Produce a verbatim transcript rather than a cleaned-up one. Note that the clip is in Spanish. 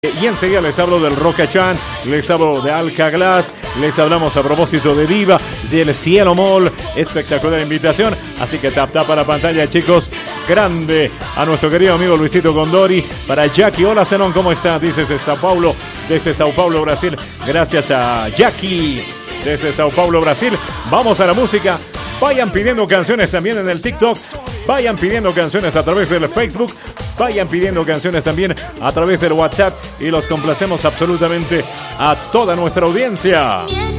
Y enseguida les hablo del Roca-Chan, les hablo de Alka Glass, les hablamos a propósito de Viva, del Cielo Mall, espectacular invitación, así que tap tap a la pantalla, chicos, grande a nuestro querido amigo Luisito Condori, para Jackie. Hola Zenón, ¿cómo estás? Dices de Sao Paulo, desde Sao Paulo, Brasil, gracias a Jackie, desde Sao Paulo, Brasil. Vamos a la música, vayan pidiendo canciones también en el TikTok, vayan pidiendo canciones a través del Facebook, vayan pidiendo canciones también a través del WhatsApp y los complacemos absolutamente a toda nuestra audiencia.